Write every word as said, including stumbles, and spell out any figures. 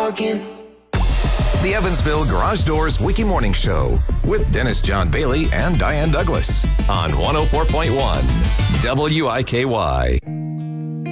talking. The Evansville Garage Doors Wiki Morning Show with Dennis John Bailey and Diane Douglas on one oh four point one W I K Y.